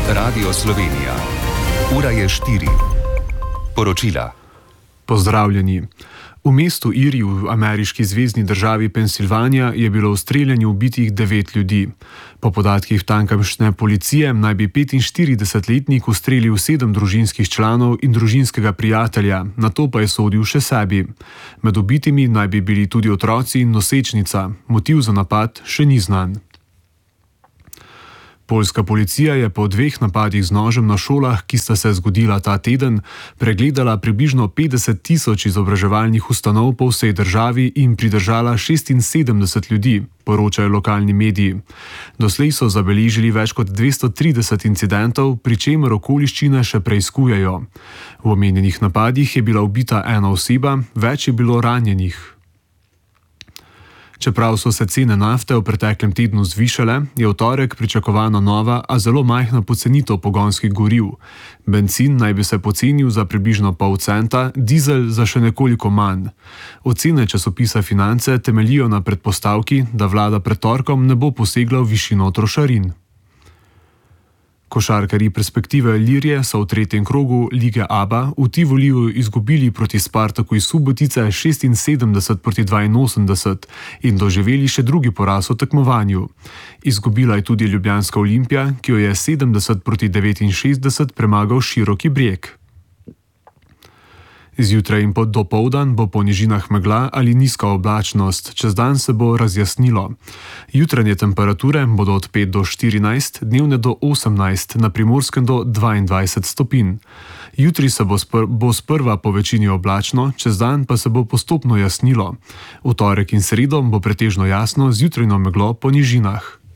Radio Slovenija. Ura je 4. Poročila. Pozdravljeni. V mestu Erie v ameriški zvezni državi Pensilvanija je bilo v streljanju ubitih 9 ljudi. Po podatkih tamkajšnje policije naj bi 45-letnik ustrelil 7 družinskih članov in družinskega prijatelja, nato pa je sodil še sebi. Med ubitimi naj bi bili tudi otroci in nosečnica. Motiv za napad še ni znan. Poljska policija je po 2 napadih z nožem na šolah, ki sta se zgodila ta teden, pregledala približno 50 tisoč izobraževalnih ustanov po vsej državi in pridržala 76 ljudi, poročajo lokalni mediji. Doslej so zabeležili več kot 230 incidentov, pri čemer okoliščine še preiskujejo. V omenjenih napadih je bila ubita 1 oseba, več je bilo ranjenih. Čeprav so se cene nafte v preteklem tednu zvišale, je v torek pričakovana nova, a zelo majhna pocenitev pogonskih goriv. Bencin naj bi se pocenil za približno pol centa, dizel za še nekoliko manj. Ocene časopisa Finance temeljijo na predpostavki, da vlada pred torkom ne bo posegla v višino trošarin. Košarkarji Perspektive Ilirije so v 3. krogu lige ABA v Tivoliju izgubili proti Spartaku iz Subotice 76-82 in doživeli še drugi poraz v tekmovanju. Izgubila je tudi ljubljanska Olimpija, ki jo je 70-69 premagal Široki Brijeg. Zjutraj in dopoldan bo po nižinah megla ali nizka oblačnost, čez dan se bo razjasnilo. Jutranje temperature bodo od 5 do 14, dnevne do 18, na Primorskem do 22 stopinj. Jutri se bo sprva po večini oblačno, čez dan pa se bo postopno jasnilo. V torek in sredo bo pretežno jasno z jutrajno meglo po nižinah.